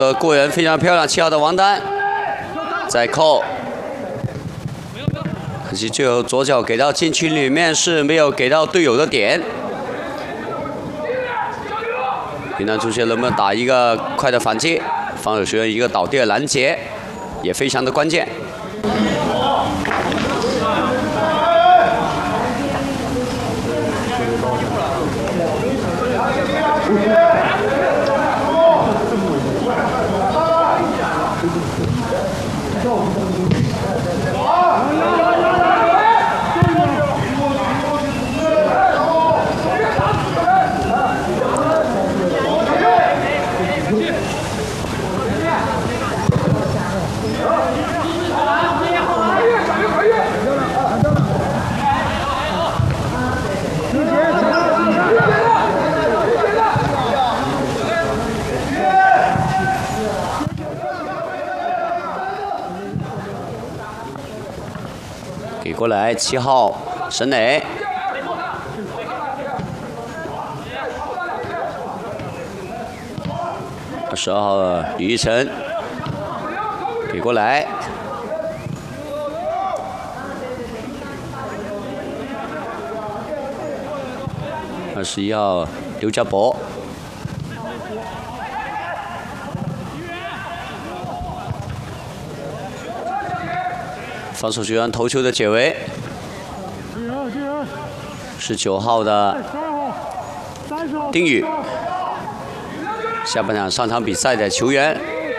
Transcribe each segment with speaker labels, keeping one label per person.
Speaker 1: 过人非常漂亮，7号的王丹再扣，可惜最后左脚给到禁区里面是没有给到队友的点。云南足协能不能打一个快的反击？防守球员一个倒地的拦截，也非常的关键。 给过来，7号沈磊，12号李玉成，给过来，21号刘家博。 防守球员头球的解围，19号的丁宇，下半场上场比赛的球员。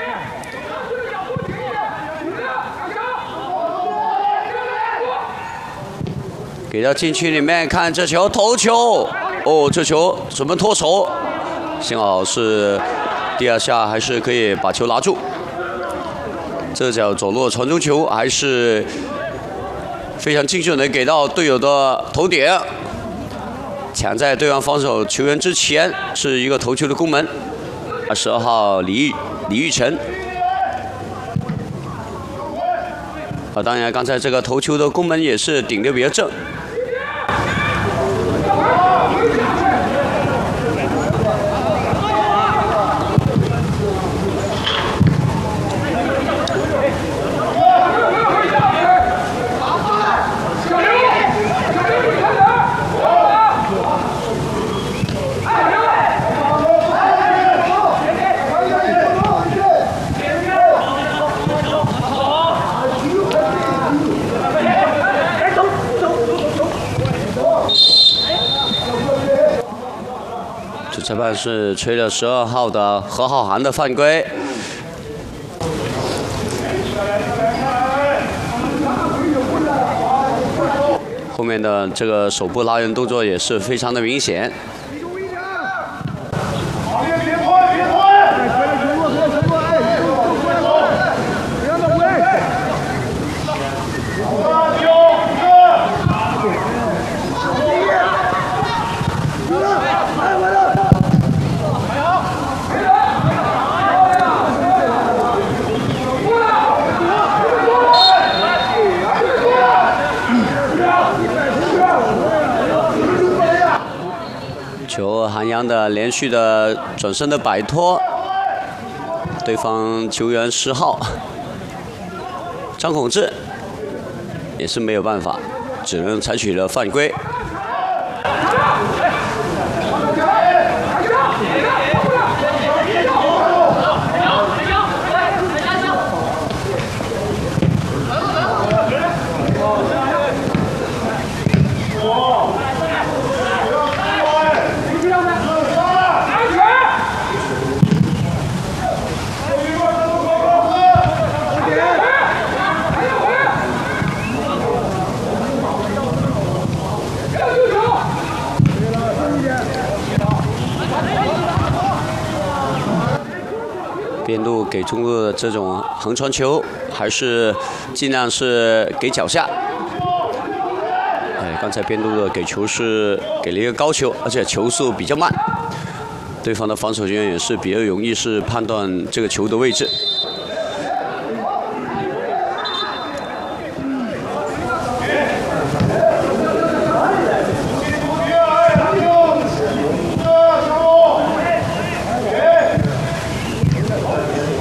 Speaker 1: 给到禁区里面，看这球头球，哦，这球准备脱手，幸好是第2下还是可以把球拿住。 这脚走路传中球还是非常精准的给到队友的头点，抢在对方防守球员之前，是一个头球的攻门。22号李玉成。当然刚才这个头球的攻门也是顶得比较正。 裁判是吹了12号的何浩涵的犯规。后面的这个手部拉人动作也是非常的明显。 球韩阳的连续的转身的摆脱，对方球员10号张孔志也是没有办法，只能采取了犯规。边路给中路的这种横传球，还是尽量是给脚下。刚才边路的给球是给了一个高球，而且球速比较慢，对方的防守球员也是比较容易是判断这个球的位置。